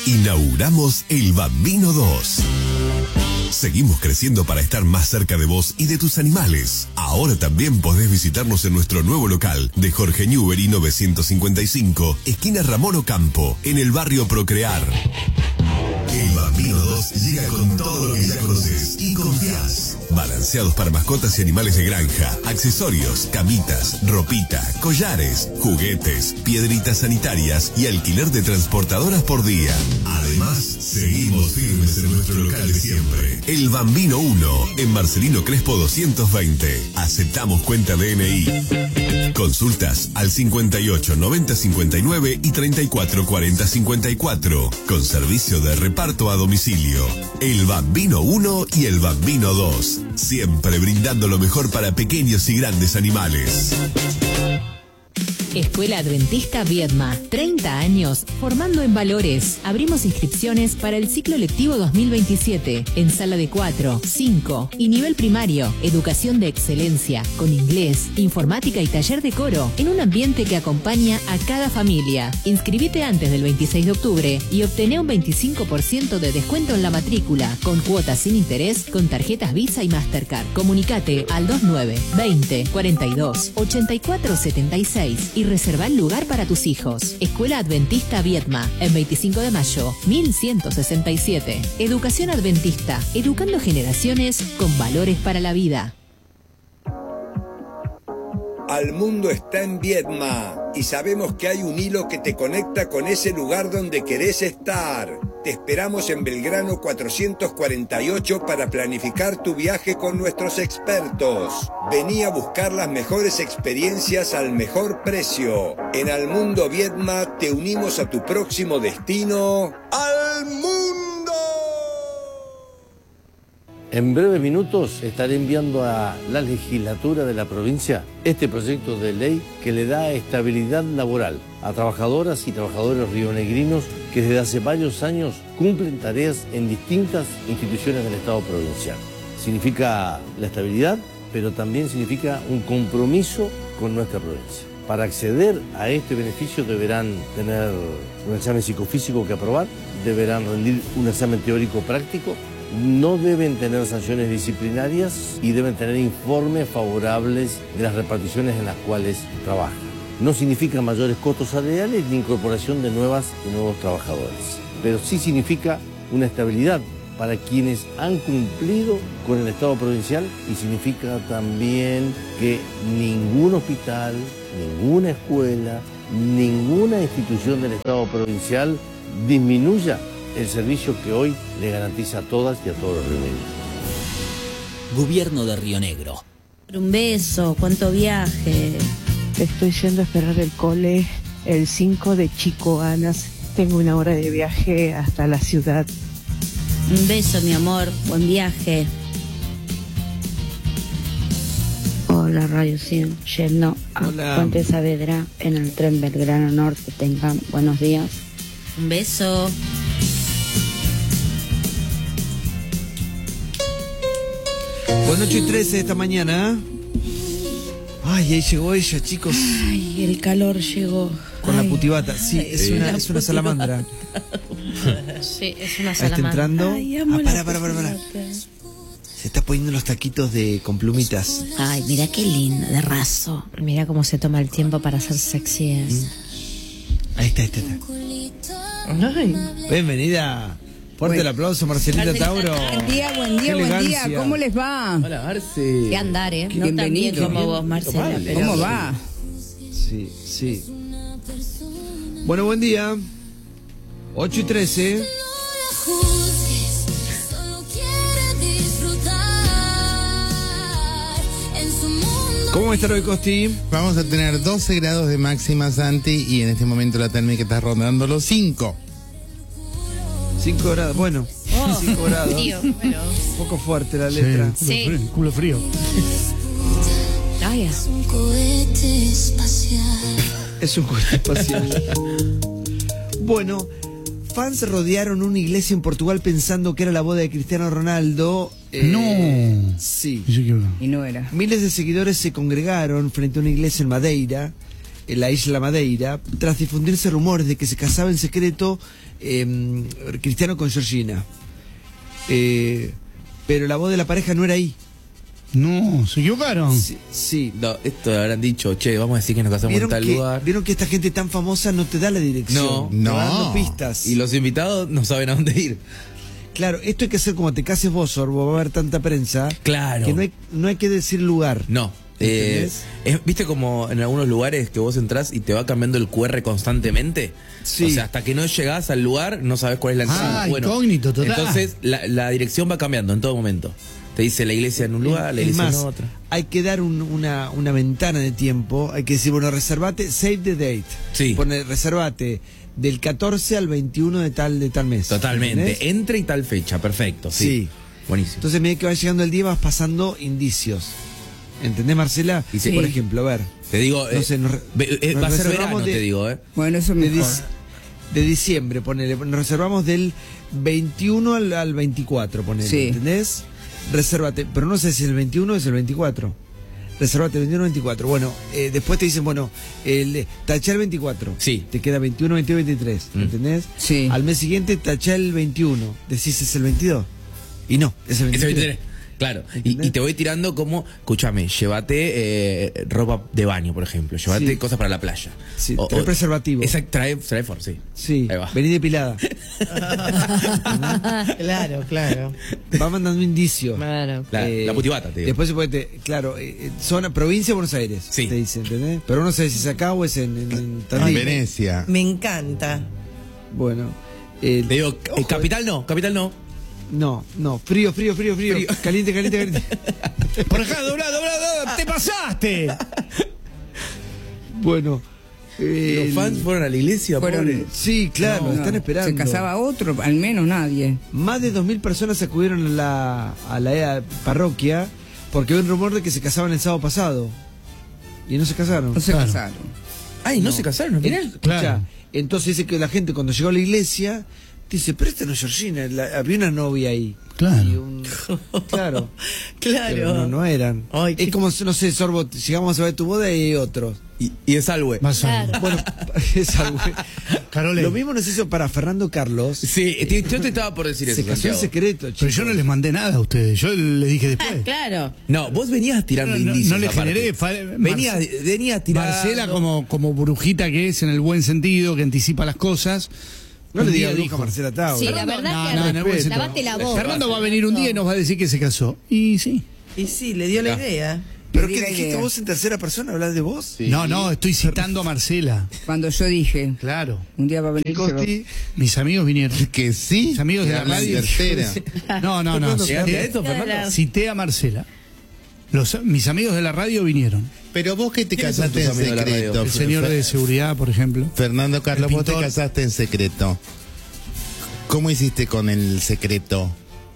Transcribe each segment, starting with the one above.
Inauguramos el Bambino 2. Seguimos creciendo para estar más cerca de vos y de tus animales. Ahora también podés visitarnos en nuestro nuevo local de Jorge Newbery 955, esquina Ramón Ocampo, en el barrio Procrear. El Bambino 2 llega con todo lo que ya conoces y confías. Balanceados para mascotas y animales de granja, accesorios, camitas, ropita, collares, juguetes, piedritas sanitarias y alquiler de transportadoras por día. Además, seguimos firmes en nuestro local de siempre. El Bambino 1, en Marcelino Crespo 220. Aceptamos cuenta DNI. Consultas al 58 90 59 y 34 40 54. Con servicio de reparto a domicilio. El Bambino 1 y el Bambino 2. Siempre brindando lo mejor para pequeños y grandes animales. Escuela Adventista Viedma, 30 años formando en valores. Abrimos inscripciones para el ciclo lectivo 2027 en sala de 4, 5 y nivel primario. Educación de excelencia con inglés, informática y taller de coro en un ambiente que acompaña a cada familia. Inscribite antes del 26 de octubre y obtené un 25% de descuento en la matrícula con cuotas sin interés con tarjetas Visa y Mastercard. Comunicate al 29 20 42 84 76 y reserva el lugar para tus hijos. Escuela Adventista Viedma, en 25 de mayo, 1167. Educación Adventista, educando generaciones con valores para la vida. Al mundo está en Viedma y sabemos que hay un hilo que te conecta con ese lugar donde querés estar. Te esperamos en Belgrano 448 para planificar tu viaje con nuestros expertos. Vení a buscar las mejores experiencias al mejor precio. En Al Mundo Viedma te unimos a tu próximo destino. ¡Al mundo! En breves minutos estaré enviando a la legislatura de la provincia este proyecto de ley que le da estabilidad laboral a trabajadoras y trabajadores rionegrinos que desde hace varios años cumplen tareas en distintas instituciones del Estado provincial. Significa la estabilidad, pero también significa un compromiso con nuestra provincia. Para acceder a este beneficio deberán tener un examen psicofísico que aprobar, deberán rendir un examen teórico práctico, no deben tener sanciones disciplinarias y deben tener informes favorables de las reparticiones en las cuales trabajan. No significa mayores costos salariales ni incorporación de nuevos trabajadores, pero sí significa una estabilidad para quienes han cumplido con el Estado provincial y significa también que ningún hospital, ninguna escuela, ninguna institución del Estado provincial disminuya el servicio que hoy le garantiza a todas y a todos los rionegrinos. Gobierno de Río Negro. Un beso, cuánto viaje. Estoy yendo a esperar el cole el 5 de Chicoanas. Tengo una hora de viaje hasta la ciudad. Un beso, mi amor, buen viaje. Hola, Radio 100, yendo a Puente Saavedra en el tren Belgrano Norte. Tengan buenos días. Un beso. Bueno, 8:13 esta mañana. Ay, ahí llegó ella, chicos. Ay, el calor llegó. Con la putibata. Sí, es una salamandra. Sí, es una Ahí salamandra. está entrando. Ay, amo para. la Se está poniendo los taquitos con plumitas. Ay, mira qué lindo, de raso. Mira cómo se toma el tiempo para hacer sexy. Ahí está. Ay. Bienvenida. Fuerte el aplauso, Marcelita Tauro. Buen día. ¿Cómo les va? Hola, Marce. Qué andar, ¿eh? No tan bien Bienvenido. como vos, Marcela. Pero... ¿Cómo va? Sí. Bueno, buen día. 8:13. ¿Cómo va a estar hoy, Costi? Vamos a tener 12 grados de máxima, Santi, y en este momento la térmica está rondando los 5. 5 grados, bueno, 5 grados. Tío, pero... Un poco fuerte la letra. Sí. Culo frío. Ay, Es un cohete espacial. Bueno, fans rodearon una iglesia en Portugal pensando que era la boda de Cristiano Ronaldo. No. Sí. Y no era. Miles de seguidores se congregaron frente a una iglesia en Madeira en la isla Madeira, tras difundirse rumores de que se casaba en secreto Cristiano con Georgina. Pero la voz de la pareja no era ahí. No, se equivocaron. Sí. No, esto habrán dicho, che, vamos a decir que nos casamos en tal lugar. Vieron que esta gente tan famosa no te da la dirección. No. Te va dando pistas. Y los invitados no saben a dónde ir. Claro, esto hay que hacer como te cases vos, Sorbo, va a haber tanta prensa. Claro. Que no hay que decir lugar. No. ¿Viste como en algunos lugares que vos entrás y te va cambiando el QR constantemente? Sí. O sea, hasta que no llegás al lugar no sabes cuál es la entrada. Incógnito, total. Entonces la dirección va cambiando en todo momento. Te dice la iglesia en un lugar, la iglesia en otro. Hay que dar una ventana de tiempo. Hay que decir, bueno, reservate, save the date. Sí. Reservate del 14 al 21 de tal mes. Totalmente. ¿Entendés? Entre y tal fecha, perfecto. Sí. Buenísimo. Entonces, a medida que va llegando el día, vas pasando indicios. ¿Entendés, Marcela? Y sí. Por ejemplo, a ver. Te digo, no sé, va a ser verano, te digo, Bueno, eso es mejor. De diciembre, ponele. Nos reservamos del 21 al 24, ponele. Sí. ¿Entendés? Resérvate, pero no sé si el 21 es el 24. Resérvate el 21 o 24. Bueno, después te dicen, bueno, tachá el 24. Sí. Te queda 21, 22, 23. ¿Entendés? Sí. Al mes siguiente tachá el 21. Decís, es el 22. Y no, es el 23. Es el 23. Claro, y te voy tirando como, escúchame, llévate ropa de baño, por ejemplo, llévate cosas para la playa. Sí, trae preservativo. Exacto, trae for, sí. Sí, ahí va. Vení depilada. Claro. Va mandando indicios. Claro. La putibata, te digo. Después se puede, zona, provincia de Buenos Aires, sí. Te dice, ¿entendés? Pero uno sabe si es acá o es en Tandil. Venecia. Me encanta. Bueno. Te digo, capital no. No, frío. Caliente. Por acá, doblá, te pasaste. Bueno. Los fans fueron a la iglesia, pobre. Sí, claro, están esperando. Se casaba otro, al menos nadie. Más de 2.000 personas acudieron a la parroquia porque había un rumor de que se casaban el sábado pasado. Y no se casaron. No se casaron. Ay, no se casaron, ¿no? Claro. Entonces dice que la gente cuando llegó a la iglesia dice, pero esta no es Georgina, había una novia ahí. Claro. Claro. Claro. No eran. Ay, es como, no sé, Sorbo, llegamos a ver tu boda y hay otros. Y es Salwe. Bueno, es algo. Carole. Lo mismo nos hizo para Fernando Carlos. Sí, yo te estaba por decir eso. Se casó en secreto, chicos. Pero yo no les mandé nada a ustedes, yo les dije después. Claro. No, vos venías tirando indicios. No le aparte. generé. Venías tirando. Marcela, como brujita que es en el buen sentido, que anticipa las cosas. No le diga dijo a Marcela Tau. Sí, la verdad No, en el buen que sentido. lavate la boca. Fernando va a venir un día y nos va a decir que se casó. Y sí. Y sí, le dio la idea. ¿Pero qué dijiste vos en tercera persona? ¿Hablás de vos? Sí. No, estoy citando a Marcela. Cuando yo dije, Claro. un día va a venir. Costi. Mis amigos vinieron. Que sí. Mis amigos de la radio. Tercera. No. ¿Llegaste a esto, Fernando? Cité a Marcela. Mis amigos de la radio vinieron. Pero vos que te ¿Quiénes son casaste tus en amigos de la radio? secreto. El señor de seguridad, por ejemplo. Fernando Carlos, El vos te pintor. casaste en secreto. ¿Cómo hiciste con el secreto?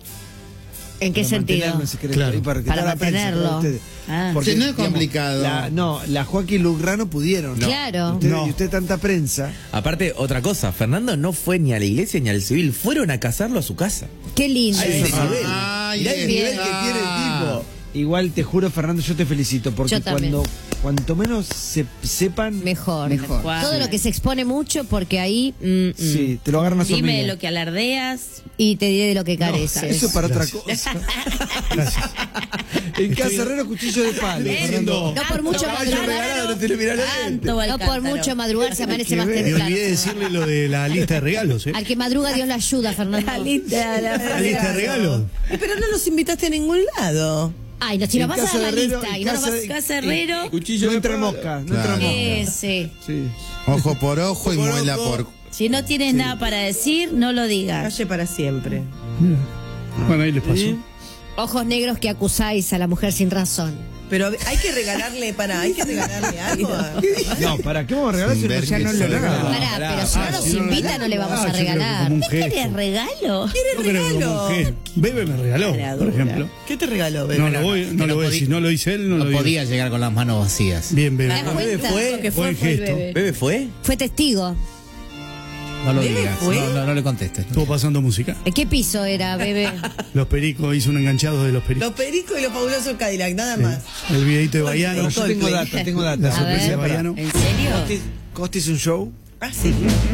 ¿En qué Para sentido? mantenerlo en secreto, Claro. y para, que Para toda la prensa, mantenerlo. para ustedes. Ah. Porque, Sí, no es digamos, complicado. la Joaquín Lugano pudieron. Claro. Y usted tanta prensa. Aparte, otra cosa, Fernando no fue ni a la iglesia ni al civil, fueron a casarlo a su casa. Qué lindo. A ese eso. nivel. Ay, Mirá el bien. nivel que tiene el tipo. Igual te juro, Fernando, yo te felicito. Porque Yo también. cuanto menos sepan, Mejor. Mejor. Todo lo que se expone mucho porque ahí sí, te lo agarran a Dime sorpresa. de lo que alardeas. y te diré de lo que No, careces. eso es para otra cosa. Gracias. En casa Herrero, cuchillo de palo. Fernando. No por mucho Caballo regalado, no te lo mirá la gente. No por mucho madrugar se amanece más Me temprano. olvidé decirle lo de la lista de regalos, ¿eh? Al que madruga Dios lo ayuda, Fernando. La lista de regalos. Pero no los invitaste a ningún lado. Ay, no, si En nos vas a casa dar la de Herrero, lista en y no nos casa vas de- Casa Herrero. Cuchillo No de entra palo. mosca, no Claro. entra mosca. Ese. Sí. Ojo por ojo y muela por... Si no tienes nada para decir, no lo digas. Calle para siempre. Bueno, ahí les pasó. Ojos negros que acusáis a la mujer sin razón. Pero hay que regalarle, hay que regalarle algo. No, ¿para qué vamos a regalar si Sin ver ya que no se lo lo regalamos? Pará, pero si no nos si no invita no le vamos a yo creo que regalar. como un ¿Qué gesto. querés, regalo? Yo creo que como un gesto. Bebe me regaló, por ejemplo. ¿Qué te regaló, Bebe? No lo voy a decir, no lo hice él, no lo digo. podía llegar con las manos vacías. Bien, Bebe. ¿Te das cuenta? ¿Fue? Que Buen fue el gesto. bebé. ¿Bebe fue? Fue testigo. No lo ¿Bebe digas. fue? No le contestes. Estuvo pasando música. ¿En qué piso era, bebé? Los Pericos, hizo un enganchado de los Pericos. Los Pericos y los fabulosos Cadillac, nada Sí. más. El videito de Baiano. Yo tengo data. La A sorpresa de ver. Baiano. ¿En serio? Costi es un show. Ah, sí.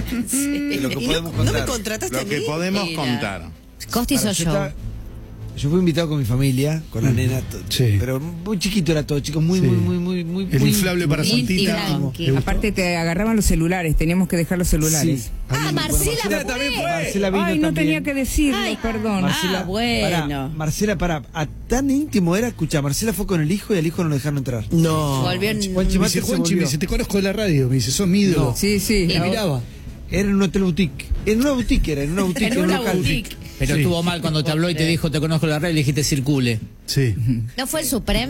Lo que Y podemos no me contar. contrataste a Lo mí. que podemos Mira. contar. Costi Para, soy yo. Yo fui invitado con mi familia, con la nena, Sí. pero muy chiquito era todo, chicos, muy, Sí. muy. El muy inflable para Íntimo. Santita. Tranqui. ¿Le gustó? Aparte te agarraban los celulares, teníamos que dejar los celulares. Sí. Ah, Marcela también fue. Marcela vino Ay, no también. tenía que decirlo, Ay, perdón. Marcela, bueno. Marcela, tan íntimo era, escucha, Marcela fue con el hijo y al hijo no lo dejaron entrar. No. Volvió en... Juanchi Me dice, Master se Juanchi, me volvió. dice, te conozco de la radio. Me dice, sos mi ídolo. No. Sí, sí. Me miraba. Era en un hotel boutique. En una boutique era, en una boutique. En un una local. boutique. Pero Sí. estuvo mal cuando te habló y te dijo, te conozco la red, y le dijiste circule. Sí. ¿No fue el Supreme?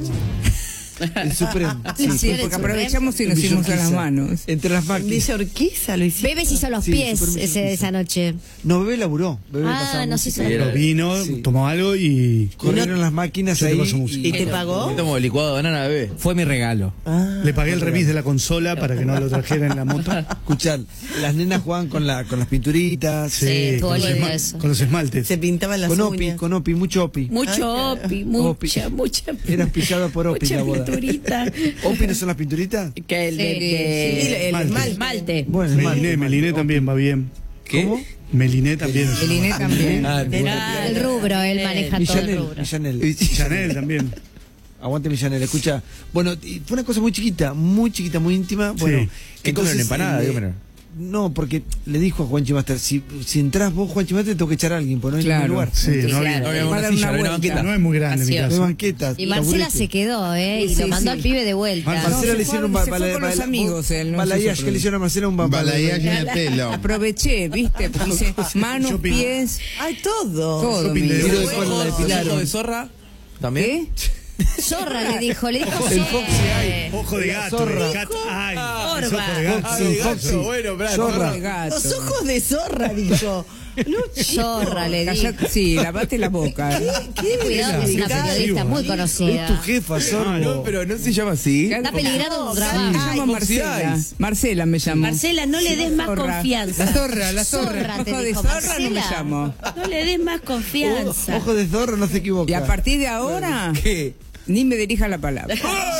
El Supremo. Sí, sí, Porque el aprovechamos y nos Villa hicimos a las Urquiza. manos. Entre las máquinas. Villa Urquiza lo hiciste. Bebé se hizo los Sí, pies Super Villa Urquiza. esa noche. No, Bebé laburó. Bebé Ah, pasaba no se música. hizo. Pero vino, Sí. tomó algo y Corrieron las máquinas Yo te ahí. paso música. ¿Y te pagó? ¿Qué tomo licuado de banana, bebé? Fue mi regalo. le pagué el remis de la consola para que no lo trajera en la moto. Escuchar, las nenas jugaban con las pinturitas. Sí, estuvo con, los lindo esma- eso. con los esmaltes. Se pintaban las Con Opi, uñas. con Opi, mucho Opi. Mucho Ay, opi, Opi. mucha. Eras pillado por Opi Mucha la boda. pinturita. ¿Opi no son las pinturitas? Que el Y el Malte. esmalte. Bueno, Meliné también va bien. ¿Cómo? Meliné también. El Inés también. Ah, Ah, el rubro, él maneja todo el rubro. Millanel. Chanel también. Aguante Millanel, escucha. Bueno, y fue una cosa muy chiquita, muy íntima. Bueno, Sí. ¿Qué comen entonces, empanada? Dígamelo. No, porque le dijo a Juanchi Master, si entras vos, Juanchi Master, tengo que echar a alguien, porque no hay Claro. ningún lugar. Sí, no había, Claro. No había Va a una dar silla, una no había una vuelta. banqueta. no es muy grande mi No hay casa. banquetas. Y Marcela taburete. se quedó, y Sí, lo mandó sí. al pibe de vuelta. Marcela Marcela No, le se hicieron un fue con los amigos, él, no balayage, se que le hicieron a Marcela un Balayage en el balayage. pelo. Aproveché, ¿viste? Puse manos, Shopping. pies, Ay, todo. todo. Shopping de mira. Tiro de Ojos, cola, la ¿Ojo depilaron. de zorra? ¿También? ¿Qué? Zorra le dijo El sí. Foxy hay. Ojo de gato. zorra. Cat eye. Zorra. Es ojo de gato. Foxy, Foxy. Bueno, bra, Zorra. Gato. Los ojos de zorra, dijo. Zorra le dijo. Callate, sí, lavate la boca. Ten cuidado, que es una periodista muy Es tu conocida. jefa, Zorro. No, pero no se llama así. Está peligrando un Me trabajo. llamo Marcela. Marcela me llamo. Marcela, no le des más Zorra. confianza. La zorra. Zorra te Ojo de dijo, zorra no me Marcela. llamo. No le des más confianza. Ojo de zorro, no se equivoca. Y a partir de ahora, ¿Qué? ni me dirija la palabra.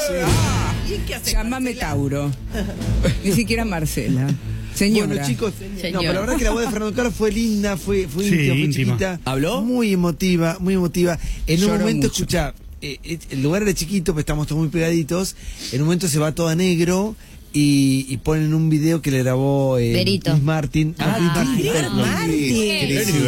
Llámame Tauro. Ni siquiera Marcela. Señora. Bueno, chicos, Señora. no, pero la verdad que la voz de Fernando Carlos fue linda, fue íntima, fue íntima. chiquita. ¿Habló? Muy emotiva, muy emotiva. En un Lloró momento, mucho. escucha, el lugar era chiquito, pero estamos todos muy pegaditos. En un momento se va todo a negro y ponen un video que le grabó Berito. Chris Martin. Chris Martin.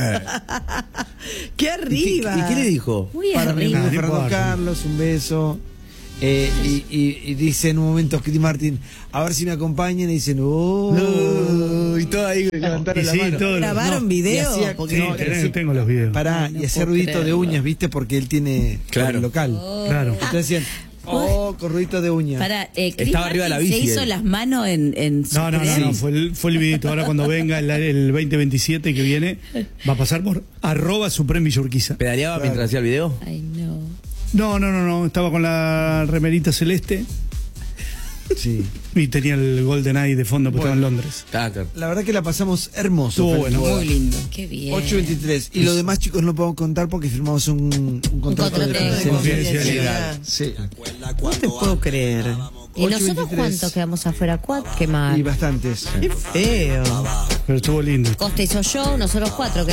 ¡Qué arriba! ¿Y qué le dijo? Muy Para mi amigo arriba. No Fernando importa. Carlos, un beso. Y dice en un momento Chris Martin, a ver si me acompañan, y dicen, oh. Y todo ahí Y levantaron la sí, mano. todo. ¿Grabaron Y video? hacía- Porque Sí, no, tengo los videos. Pará, y hacía ruidito de uñas, ¿viste? Porque él tiene Claro. el local. Claro. Entonces decían, con ruidito de uñas. Para, Chris Estaba arriba de la Martin bici, se hizo él. las manos en su No, fue el videito. Ahora cuando venga el 2027 que viene, va a pasar por @Supreme Villa Urquiza. ¿Pedaleaba mientras hacía el video? Ay, no. No, estaba con la remerita celeste Sí. y tenía el Golden Eye de fondo, porque estaba en Londres. Ah, claro. La verdad que la pasamos hermoso. Estuvo Fue bueno. boda. Muy lindo. Qué bien. 8:23. Y lo demás, chicos, no podemos contar porque firmamos un contrato de contrato de confidencialidad. Sí. No te puedo creer. ¿Y nosotros 8:23. cuántos quedamos afuera? ¿4? Qué mal. Y bastantes. Qué feo. Pero estuvo lindo. Costa hizo show, nosotros 4 quedamos.